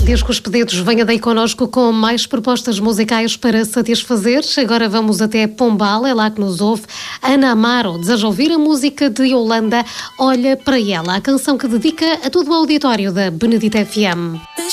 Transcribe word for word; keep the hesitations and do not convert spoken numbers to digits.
Discos Pedidos, venha daí connosco com mais propostas musicais para satisfazer. Agora vamos até Pombal, é lá que nos ouve. Ana Amaro deseja ouvir a música de Yolanda, Olha para Ela, a canção que dedica a todo o auditório da Benedita F M.